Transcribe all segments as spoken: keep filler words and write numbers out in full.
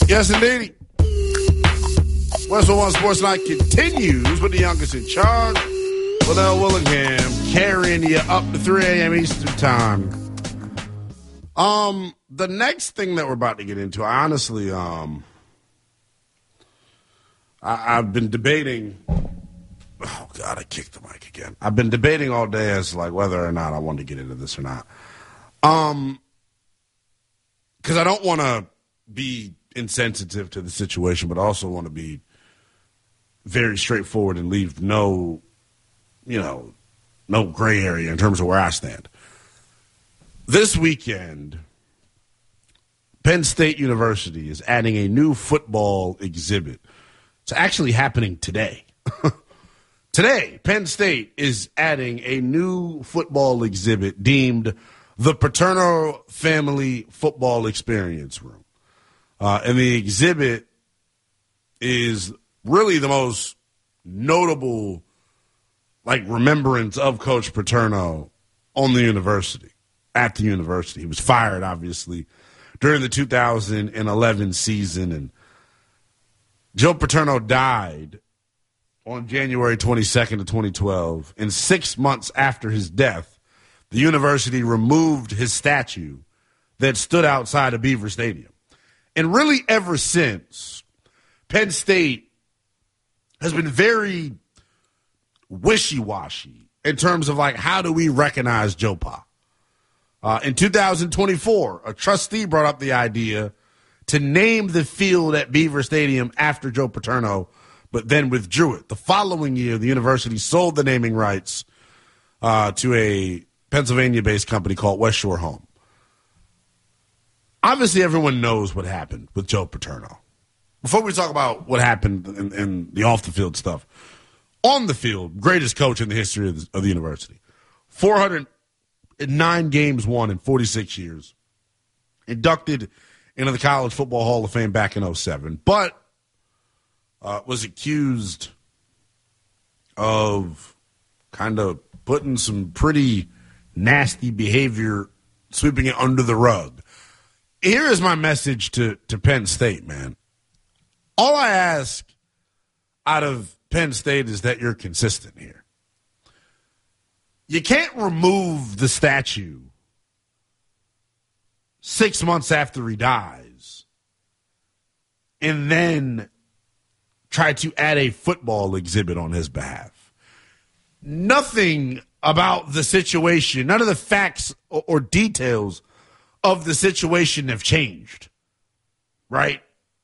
Yes, indeed. Westwood One Sports Night continues with the youngest in charge, Liddell Willingham, carrying you up to three a.m. Eastern Time. Um, the next thing that we're about to get into, I honestly, um, I, I've been debating. Oh God, I kicked the mic again. I've been debating all day as to, like, whether or not I want to get into this or not. Um, because I don't want to be insensitive to the situation, but I also want to be very straightforward and leave no, you know, no gray area in terms of where I stand. This weekend, Penn State University is adding a new football exhibit. It's actually happening today. Today, Penn State is adding a new football exhibit deemed the Paterno Family Football Experience Room. Uh, and the exhibit is really the most notable, like, remembrance of Coach Paterno on the university, at the university. He was fired, obviously, during the two thousand eleven season, and Joe Paterno died on January twenty-second of twenty twelve, and six months after his death, the university removed his statue that stood outside of Beaver Stadium. And really ever since, Penn State has been very wishy-washy in terms of, like, how do we recognize Joe Pa? Uh, in two thousand twenty-four, a trustee brought up the idea to name the field at Beaver Stadium after Joe Paterno, but then withdrew it. The following year, the university sold the naming rights uh, to a Pennsylvania-based company called West Shore Home. Obviously, everyone knows what happened with Joe Paterno. Before we talk about what happened in, in the off-the-field stuff, on the field, greatest coach in the history of the, of the university. four hundred nine games won in forty-six years. Inducted into the College Football Hall of Fame back in oh seven. But uh, was accused of kind of putting some pretty nasty behavior, sweeping it under the rug. Here is my message to, to Penn State, man. All I ask out of Penn State is that you're consistent here. You can't remove the statue six months after he dies and then try to add a football exhibit on his behalf. Nothing about the situation, none of the facts or, or details of the situation have changed, right?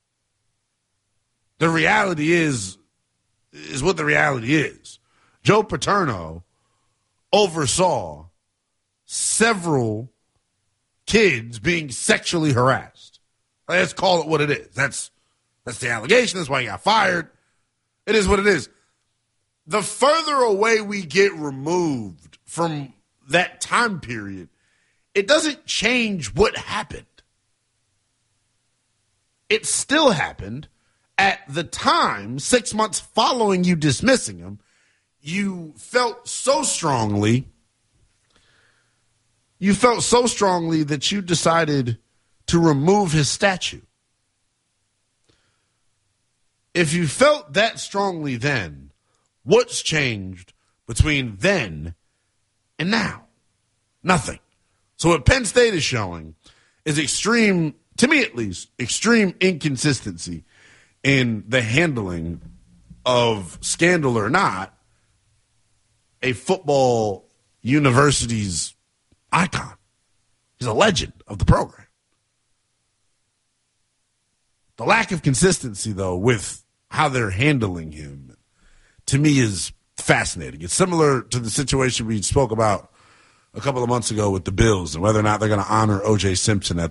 The reality is, is what the reality is. Joe Paterno oversaw several kids being sexually harassed. Let's call it what it is. That's that's the allegation. That's why he got fired. It is what it is. The further away we get removed from that time period, it doesn't change what happened. It still happened. At the time, six months following you dismissing him, you felt so strongly, you felt so strongly that you decided to remove his statue. If you felt that strongly then, what's changed between then and now? Nothing. So what Penn State is showing is extreme, to me at least, extreme inconsistency in the handling of, scandal or not, a football university's icon. He's a legend of the program. The lack of consistency, though, with how they're handling him, to me, is fascinating. It's similar to the situation we spoke about a couple of months ago with the Bills and whether or not they're going to honor O J Simpson at,